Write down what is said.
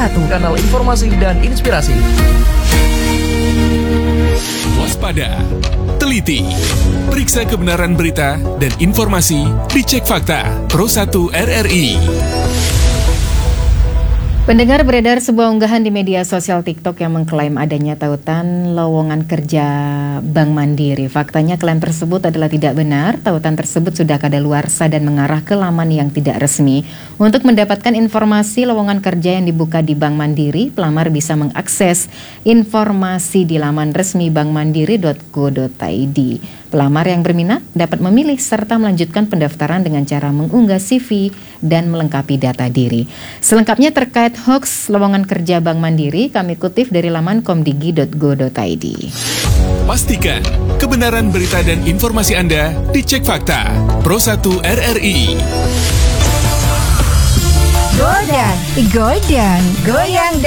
Pro1, kanal informasi dan inspirasi. Waspada, teliti, periksa kebenaran berita dan informasi, dicek fakta. Pro1 RRI. Pendengar, beredar sebuah unggahan di media sosial TikTok yang mengklaim adanya tautan lowongan kerja Bank Mandiri. Faktanya klaim tersebut adalah tidak benar. Tautan tersebut sudah kadaluarsa dan mengarah ke laman yang tidak resmi. Untuk mendapatkan informasi lowongan kerja yang dibuka di Bank Mandiri, pelamar bisa mengakses informasi di laman resmi bankmandiri.go.id. Pelamar yang berminat dapat memilih serta melanjutkan pendaftaran dengan cara mengunggah CV dan melengkapi data diri. Selengkapnya terkait hoax lowongan kerja Bank Mandiri, kami kutip dari laman komdigi.go.id. Pastikan kebenaran berita dan informasi Anda dicek fakta. Pro1 RRI. Goyang, goyang, goyang.